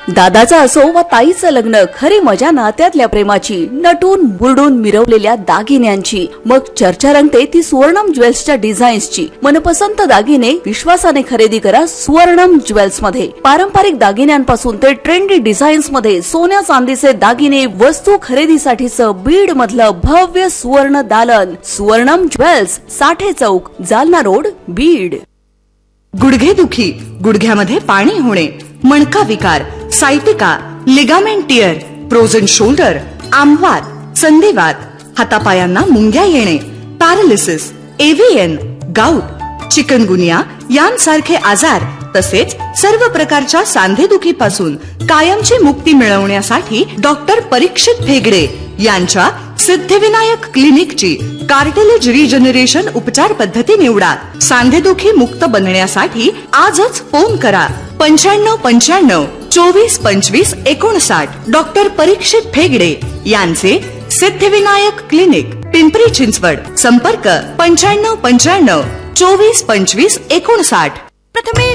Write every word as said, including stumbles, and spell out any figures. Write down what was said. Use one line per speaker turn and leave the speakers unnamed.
दादाचा असो व ताईचं लग्न, खरी मजा नात्यातल्या प्रेमाची, नटून मुरडून मिरवलेल्या दागिन्यांची. मग चर्चा रंगते ती सुवर्णम ज्वेल्सच्या डिझाईन्सची. मनपसंत दागिने विश्वासाने खरेदी करा सुवर्णम ज्वेल्स मध्ये. पारंपरिक दागिन्यांपासून ते ट्रेंडी डिझाईन्स मध्ये सोन्या चांदीचे दागिने, वस्तू खरेदीसाठीचं बीड मधलं भव्य सुवर्ण दालन. सुवर्णम ज्वेल्स, साठे चौक, जालना रोड, बीड.
गुडघेदुखी, गुडघ्यामध्ये पाणी होणे, मणका विकार, sciatica, ligament tier, frozen shoulder, आमवात, संधिवात, हातापायांना मुंग्या येणे, पॅरालिसिस, एव्हीएन, गाऊट, चिकनगुनिया यांसारखे आजार तसेच सर्व प्रकारच्या सांधेदुखीपासून कायमची मुक्ती मिळवण्यासाठी डॉक्टर परीक्षित भेगडे यांच्या सिद्धिविनायक क्लिनिकची कार्टिलेज रिजनरेशन उपचार पद्धती निवडा. सांधेदुखी मुक्त बनण्यासाठी आजच फोन करा पंच्याण्णव पंच्याण्णव चोवीस पंचवीस एकोणसाठ. डॉक्टर परीक्षित भेगडे यांचे सिद्धिविनायक क्लिनिक, पिंपरी चिंचवड. संपर्क पंच्याण्णव पंच्याण्णव चोवीस पंचवीस एकोणसाठ.
प्रथमे